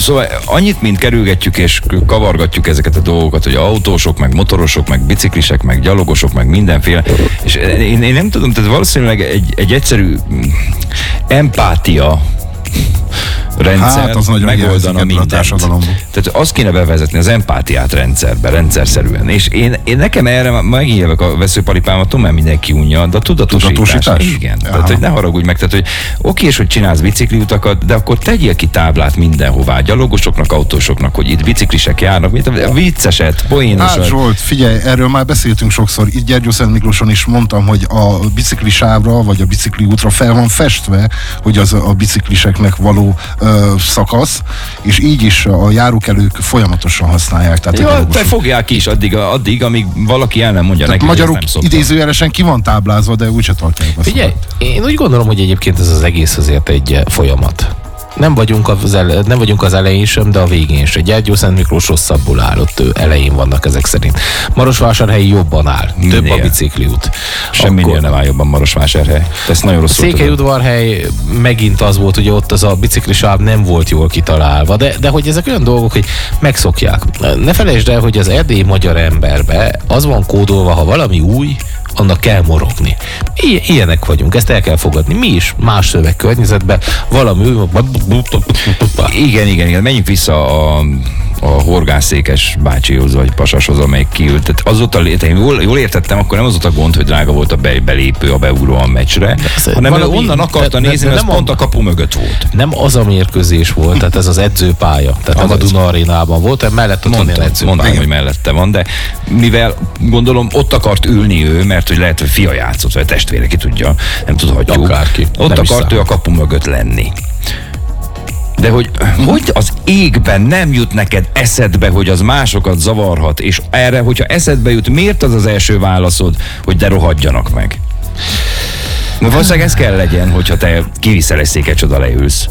Szóval annyit, mint kerülgetjük és kavargatjuk ezeket a dolgokat, hogy autósok, meg motorosok, meg biciklisek, meg gyalogosok, meg mindenféle, és én nem tudom, tehát valószínűleg egy egyszerű empátia rendszer megoldana mindent. Tehát azt kéne bevezetni, az empátiát rendszerszerűen. És én nekem erre megijövök a veszőparipámat, tudom, mert mindenki unja, de a tudatosítás. Igen. Tehát, hogy ne haragudj meg, tehát, hogy oké, és hogy csinálsz bicikliutakat, de akkor tegyél ki táblát mindenhová, gyalogosoknak, autósoknak, hogy itt biciklisek járnak, mint a vicceset, poénosat. Hát Zsolt, figyelj, erről már beszéltünk sokszor, itt Gyergyószentmiklóson is mondtam, hogy a biciklisávra, vagy a bicikliútra fel van festve, hogy az a bicikliseknek való szakasz, és így is a járókelők folyamatosan használják. Tehát ja, te fogják ki is addig, amíg valaki el nem mondja neki, magyarok idézőjelesen ki van táblázva, de úgyse tartják. Figyelj, én úgy gondolom, hogy egyébként ez az egész azért egy folyamat. Nem vagyunk az elején sem, de a végén sem. Gyergyószent Miklós rosszabbul áll, ott elején vannak ezek szerint. Marosvásárhely jobban áll, több a bicikliút. Semminél nem áll jobban Marosvásárhely. Ez nagyon rosszul tudom. Székelyudvarhely megint az volt, hogy ott az a biciklisáv nem volt jól kitalálva, de hogy ezek olyan dolgok, hogy megszokják. Ne felejtsd el, hogy az erdélyi magyar emberbe az van kódolva, ha valami új, annak kell morogni. Ilyenek vagyunk, ezt el kell fogadni. Mi is más szövegkörnyezetben valami... Igen. Menjünk vissza a horgászékes bácsihoz, vagy pasashoz, amelyik kiült. Tehát azóta, jól értettem, akkor nem az a gond, hogy drága volt a belépő, a beugró a meccsre, hanem onnan akarta nézni, mert ez pont a kapu mögött volt. Nem az a mérkőzés volt, tehát ez az edzőpálya. Tehát nem a Duna Arénában volt, mellett ott van edzőpálya. Mondtam, hogy mellette van, de mivel gondolom ott akart ülni ő, mert hogy lehet, hogy fia játszott, vagy testvére, ki tudja, nem tudhatjuk. Akárki. Ott nem akart ő a kapu mögött lenni. De hogy az égben nem jut neked eszedbe, hogy az másokat zavarhat, és erre, hogyha eszedbe jut, miért az első válaszod, hogy de rohadjanak meg? Na valószínűleg ez kell legyen, hogyha te kiviszel egy széket, oda leülsz.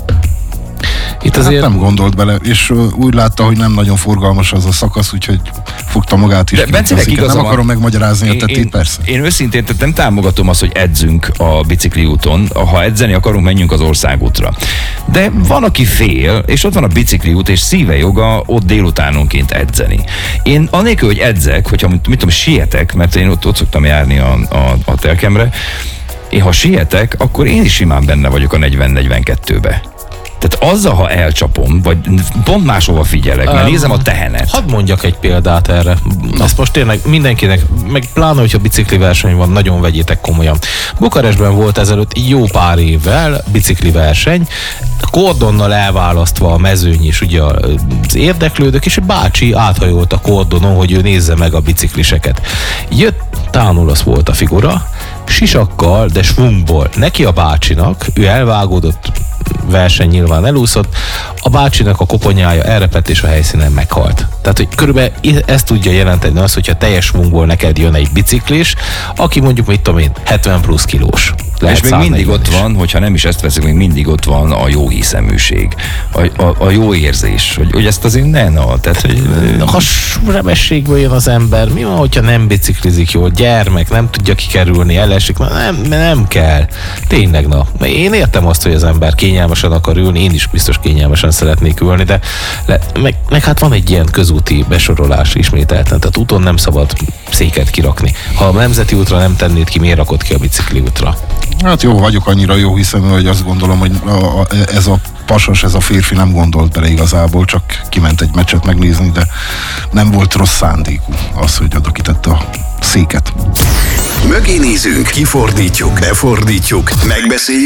Itt azért nem gondolt bele, és úgy látta, hogy nem nagyon forgalmas az a szakasz, úgyhogy fogta magát is. Nem akarom megmagyarázni a tettét, persze. Én őszintén nem támogatom azt, hogy edzünk a bicikliúton. Ha edzeni akarunk, menjünk az országútra. De van, aki fél, és ott van a bicikliút, és szíve joga ott délutánonként edzeni. Én anélkül, hogy edzek, hogyha mit tudom, sietek, mert én ott szoktam járni a telkemre, én ha sietek, akkor én is simán benne vagyok a 40-42-be. Tehát azzal, ha elcsapom, vagy pont máshova figyelek, mert nézem a tehenet. Hadd mondjak egy példát erre. Ezt most tényleg mindenkinek, meg pláne, hogyha bicikli verseny van, nagyon vegyétek komolyan. Bukarestben volt ezelőtt jó pár évvel bicikli verseny, kordonnal elválasztva a mezőny és ugye az érdeklődők, és egy bácsi áthajolt a kordonon, hogy ő nézze meg a bicikliseket. Jött, tánulasz volt a figura, sisakkal, de svungból neki a bácsinak, ő elvágódott, verseny nyilván elúszott, a bácsinak a koponyája elrepett és a helyszínen meghalt. Tehát, hogy körülbelül ezt tudja jelenteni az, hogyha teljes svungból neked jön egy biciklis, aki mondjuk, mit tudom én, 70 plusz kilós. És még mindig ott van, hogyha nem is ezt veszik, még mindig ott van a jó hiszeműség, a jó érzés, hogy ezt azért tehát, hogy... Ha sebességből jön az ember, mi van, hogyha nem biciklizik jól, gyermek, nem tudja kikerülni, elesik, nem kell. Tényleg, én értem azt, hogy az ember kényelmesen akar ülni, én is biztos kényelmesen szeretnék ülni, de meg hát van egy ilyen közúti besorolás ismételten, tehát úton nem szabad széket kirakni. Ha a nemzeti útra nem tennéd ki, miért rakod ki a bicikli útra? Hát jó, vagyok annyira jó hiszemű, hogy azt gondolom, hogy ez a pasas, ez a férfi nem gondolt bele igazából, csak kiment egy meccset megnézni, de nem volt rossz szándékú az, hogy oda kitette a széket. Mögé nézünk, kifordítjuk, befordítjuk, megbeszéljük